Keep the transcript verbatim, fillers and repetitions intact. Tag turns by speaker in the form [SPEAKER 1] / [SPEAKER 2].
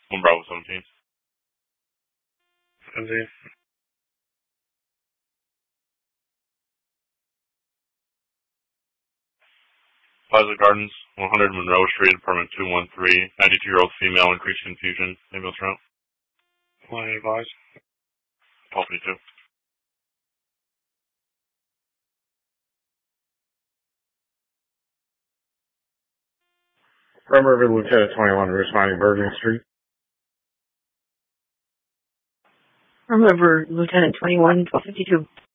[SPEAKER 1] One Bravo seventeen.
[SPEAKER 2] seventeen.
[SPEAKER 1] Plaza Gardens, one hundred Monroe Street, apartment two one three, ninety-two-year-old female, increased confusion, ambulance route.
[SPEAKER 2] Line advised.
[SPEAKER 1] twelve fifty-two.
[SPEAKER 2] Rum River Lieutenant twenty-one, responding Bergen Street.
[SPEAKER 3] Rum River Lieutenant twenty-one, twelve fifty-two.